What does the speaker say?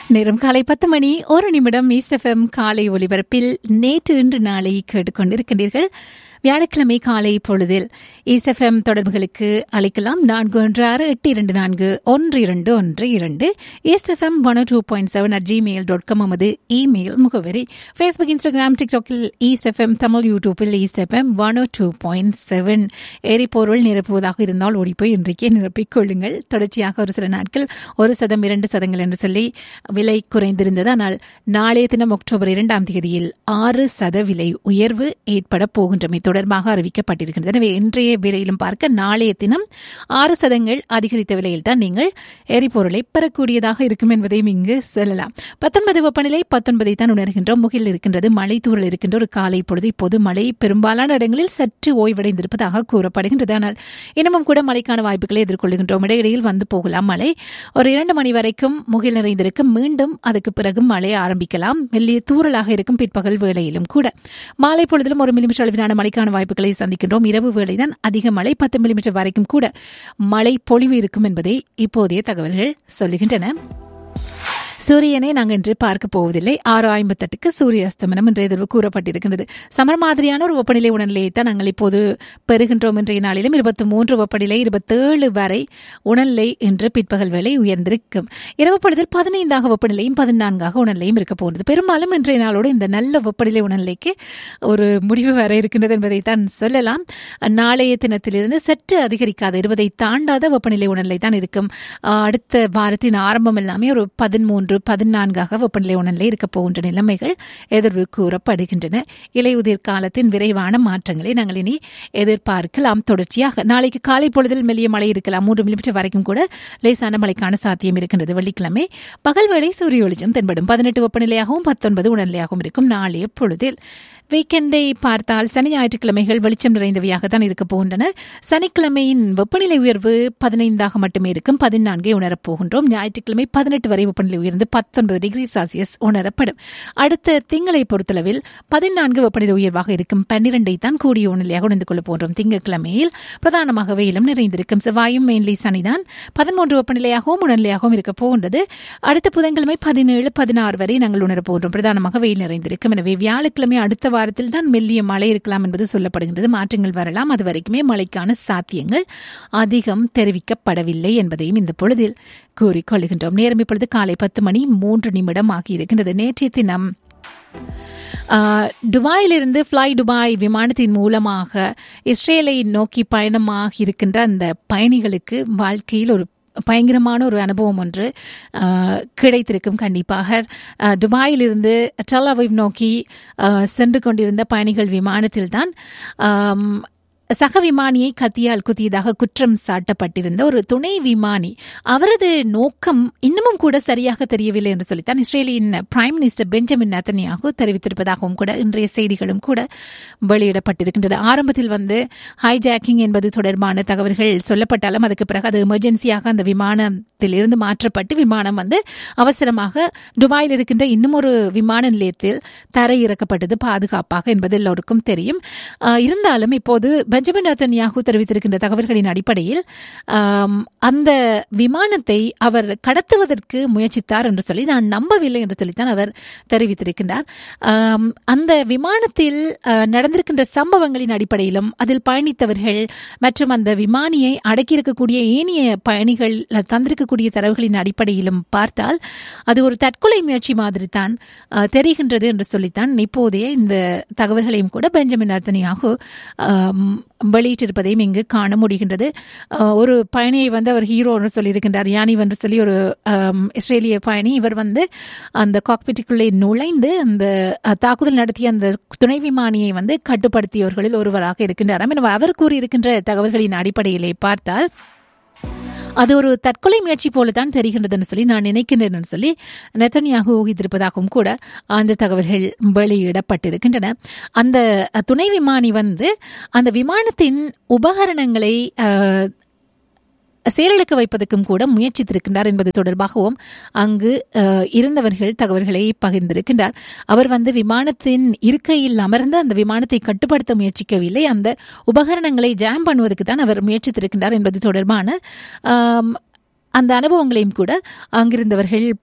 நேரம் காலை 10 மணி 1 நிமிடம். EastFM காலை ஒலிபரப்பில் நேற்று இன்று நாளை கேட்டுக்கொண்டிருக்கின்றீர்கள். வியாழக்கிழமை காலை பொழுதில் EastFM தொடர்புகளுக்கு அழைக்கலாம். 4162241212 EastFM 102.7 நமது இமெயில் முகவரி. ஃபேஸ்புக், இன்ஸ்டாகிராம், டிக்டாக்கில் EastFM தமிழ், யூடியூப்பில் EastFM 102.7. எரிபொருள் நிரப்புவதாக இருந்தால் ஓடிப்போய் இன்றைக்கே நிரப்பிக் கொள்ளுங்கள். தொடர்ச்சியாக ஒரு சில நாட்கள் 1% 2% என்று சொல்லி விலை குறைந்திருந்தது. ஆனால் நாளைய தினம் அக்டோபர் 2ஆம் தேதியில் 6% விலை உயர்வு ஏற்பட போகின்றமை தொடர்பாக அறிவிக்கப்பட்டிருக்கின்றது. எனவே இன்றைய விலையிலும் பார்க்க நாளைய தினம் 6% அதிகரித்த விலையில் தான் நீங்கள் எரிபொருளை பெறக்கூடியதாக இருக்கும் என்பதையும் இங்கு சொல்லலாம். 19 வெப்பநிலை 19 தான் உணர்கின்றோம். முகில் இருக்கின்றது, மழை தூறல் இருக்கின்ற ஒரு காலை பொழுது. இப்போது மழை பெரும்பாலான இடங்களில் சற்று ஓய்வடைந்திருப்பதாக கூறப்படுகின்றது. ஆனால் இன்னமும் கூட மழைக்கான வாய்ப்புகளை எதிர்கொள்கின்றோம். இடையிடையில் வந்து போகலாம் மழை. ஒரு 2 மணி வரைக்கும் முகில் நிறைந்திருக்கும். மீண்டும் அதுக்கு பிறகு மழை ஆரம்பிக்கலாம். மெல்லிய தூறலாக இருக்கும் பிற்பகல் வேளையிலும் கூட. மாலை பொழுதிலும் 1 மில்லிமீட்டர் அளவிலான மழைக்கான வாய்ப்புகளை சந்திக்கின்றோம். இரவு வேளைதான் அதிக மழை, 10 மில்லிமீட்டர் வரைக்கும் கூட மழை பொழிவு இருக்கும் என்பதை இப்போதைய தகவல்கள் சொல்லுகின்றன. சூரியனை நாங்கள் இன்று பார்க்க போவதில்லை. 6:58 சூரிய அஸ்தமனம் என்ற எதிர்வு கூறப்பட்டிருக்கின்றது. சமர் மாதிரியான ஒரு வெப்பநிலை உணர்நிலையை தான் நாங்கள் இப்போது பெறுகின்றோம். இன்றைய நாளிலும் 23 வெப்பநிலை, 27 வரை உணர்நிலை என்று பிற்பகல் வேளை உயர்ந்திருக்கும். இரவு பொழுதில் 15 வெப்பநிலையும் 14 உணர்நிலையும் இருக்க போகிறது. பெரும்பாலும் இன்றைய நாளோடு இந்த நல்ல வெப்பநிலை உணர்நிலைக்கு ஒரு முடிவு வர இருக்கின்றது என்பதை தான் சொல்லலாம். நாளைய தினத்திலிருந்து சற்று அதிகரிக்காத 20 தாண்டாத வெப்பநிலை உணர்நிலை தான் இருக்கும். அடுத்த வாரத்தின் ஆரம்பம் எல்லாமே ஒரு 13 14 வெப்பநிலை உணர்நிலை இருக்க போகின்ற நிலைமைகள் எதிர்வு கூறப்படுகின்றன. இலையுதிர் காலத்தின் விரைவான மாற்றங்களை நாங்கள் இனி எதிர்பார்க்கலாம். தொடர்ச்சியாக நாளைக்கு காலை பொழுதில் மெல்லிய மழை இருக்கலாம். 3 மில்லிமீட்டர் வரைக்கும் கூட லேசான மழைக்கான சாத்தியம் இருக்கின்றது. வெள்ளிக்கிழமை பகல் வேளை சூரிய ஒளிச்சம் தென்படும். 18 வெப்பநிலையாகவும் 19 உணர்நிலையாகவும் இருக்கும். நாளைய பொழுதில் வீக்கெண்டை பார்த்தால் சனி ஞாயிற்றுக்கிழமைகள் வெளிச்சம் நிறைந்தவையாகத்தான் இருக்க போகின்றன. சனிக்கிழமையின் வெப்பநிலை உயர்வு 15 மட்டுமே இருக்கும். 14 உணரப் போகின்றோம். ஞாயிற்றுக்கிழமை 18 வரை வெப்பநிலை உயர்ந்து 19 டிகிரி செல்சியஸ் உணரப்படும். அடுத்த திங்களை பொறுத்தளவில் 14 வெப்பநிலை உயர்வாக இருக்கும். 12 தான் கூடிய உணர்நிலையாக உணர்ந்து கொள்ள போன்றோம். திங்கட்கிழமையில் பிரதானமாக வெயிலும் நிறைந்திருக்கும். செவ்வாயும் மெயின்லி சனிதான் 13 வெப்பநிலையாகவும் உணர்நிலையாகவும் இருக்க போகின்றது. அடுத்த புதன்கிழமை 17 16 வரை நாங்கள் உணரப் போன்றோம். பிரதானமாக வெயில் நிறைந்திருக்கும். எனவே வியாழக்கிழமை அடுத்த வாரத்தில் தான் மெல்லிய மழை இருக்கலாம் என்பது சொல்லப்படுகின்றது. மாற்றங்கள் வரலாம். அது வரைக்குமே மழைக்கான சாத்தியங்கள் அதிகம் தெரிவிக்கப்படவில்லை என்பதையும் இந்த பொழுதில் கூறிக்கொள்கின்றோம். நேரம் இப்பொழுது காலை 10 மணி 3 நிமிடம் ஆகியிருக்கின்றது. நேற்றைய தினம் துபாயிலிருந்து ஃப்ளை துபாய் விமானத்தின் மூலமாக இஸ்ரேலை நோக்கி பயணமாக இருக்கின்ற அந்த பயணிகளுக்கு வாழ்க்கையில் ஒரு பயங்கரமான ஒரு அனுபவம் ஒன்று கிடைத்திருக்கும். கண்டிப்பாக துபாயிலிருந்து டெல் அவீவ் நோக்கி சென்று கொண்டிருந்த பயணிகள் விமானத்தில் தான் சக விமானியை கத்தியால் குத்தியதாக குற்றம் சாட்டப்பட்டிருந்த ஒரு துணை விமானி, அவரது நோக்கம் இன்னமும் கூட சரியாக தெரியவில்லை என்று சொல்லித்தான் இஸ்ரேலின் பிரைம் மினிஸ்டர் பெஞ்சமின் நெதன்யாகு தெரிவித்திருப்பதாகவும் கூட இன்றைய செய்திகளும் கூட வெளியிடப்பட்டிருக்கின்றது. ஆரம்பத்தில் ஹைஜாக்கிங் என்பது தொடர்பான தகவல்கள் சொல்லப்பட்டாலும் அதுக்கு பிறகு அது எமர்ஜென்சியாக அந்த விமானத்தில் இருந்து மாற்றப்பட்டு விமானம் அவசரமாக துபாயில் இருக்கின்ற இன்னும் ஒரு விமான நிலையத்தில் தரையிறக்கப்பட்டது பாதுகாப்பாக என்பது எல்லோருக்கும் தெரியும். இருந்தாலும் இப்போது பெஞ்சமின் நெதன்யாகு தெரிவித்திருக்கின்ற தகவல்களின் அடிப்படையில் அந்த விமானத்தை அவர் கடத்துவதற்கு முயற்சித்தார் என்று சொல்லி நான் நம்பவில்லை என்று சொல்லித்தான் அவர் தெரிவித்திருக்கின்றார். அந்த விமானத்தில் நடந்திருக்கின்ற சம்பவங்களின் அடிப்படையிலும் அதில் பயணித்தவர்கள் மற்றும் அந்த விமானியை அடக்கியிருக்கக்கூடிய ஏனைய பயணிகள் தந்திருக்கக்கூடிய தரவுகளின் அடிப்படையிலும் பார்த்தால் அது ஒரு தற்கொலை முயற்சி மாதிரி தான் தெரிகின்றது என்று சொல்லித்தான் இப்போதைய இந்த தகவல்களையும் கூட பெஞ்சமின் நெதன்யாகு வெளியிட்டிருப்பதையும் இங்கு காண முடிகின்றது. ஒரு பயணியை அவர் ஹீரோ என்று சொல்லியிருக்கின்றார். யானி என்று சொல்லி ஒரு இஸ்ரேலிய பயணி. இவர் அந்த காக்பிட்டுக்குள்ளே நுழைந்து அந்த தாக்குதல் நடத்திய அந்த துணை விமானியை கட்டுப்படுத்தியவர்களில் ஒருவராக இருக்கின்றார். அவர் கூறியிருக்கின்ற தகவல்களின் அடிப்படையிலே பார்த்தால் அது ஒரு தற்கொலை முயற்சி போலதான் தெரிகின்றதுன்னு சொல்லி நான் நினைக்கின்றேன் என்று சொல்லி நெதன்யாகு ஊகித்திருப்பதாகவும் கூட அந்த தகவல்கள் வெளியிடப்பட்டிருக்கின்றன. அந்த துணை விமானி அந்த விமானத்தின் உபகரணங்களை செயலிழக்க வைப்பதற்கும் கூட முயற்சித்திருக்கின்றார் என்பது தொடர்பாகவும் அங்கு இருந்தவர்கள் தகவல்களை பகிர்ந்திருக்கின்றார். அவர் விமானத்தின் இருக்கையில் அமர்ந்து அந்த விமானத்தை கட்டுப்படுத்த முயற்சிக்கவில்லை, அந்த உபகரணங்களை ஜாம் பண்ணுவதற்கு தான் அவர் முயற்சித்திருக்கின்றார் என்பது தொடர்பான அந்த அனுபவங்களையும் கூட அங்கிருந்தவர்கள்